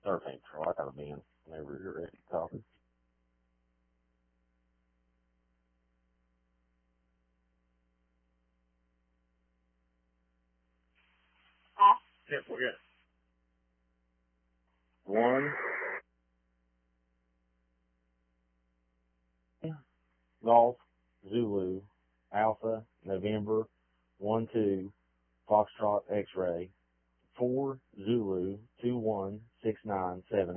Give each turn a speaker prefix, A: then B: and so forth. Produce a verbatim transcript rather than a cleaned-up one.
A: thirteenth, Troy. I got a man whenever you're ready to talk.
B: Yep, we're good.
A: One, Golf, Zulu, Alpha, November, one, two, Foxtrot, X-ray, four, Zulu, two, one, six, nine, seven,